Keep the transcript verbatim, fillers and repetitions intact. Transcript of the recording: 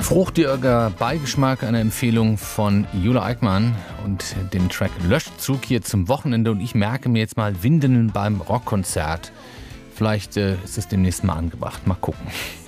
Fruchtiger Beigeschmack, eine Empfehlung von Jule Eickmann und den Track Löschzug hier zum Wochenende. Und ich merke mir jetzt mal Winden beim Rockkonzert. Vielleicht äh, ist es demnächst mal angebracht. Mal gucken.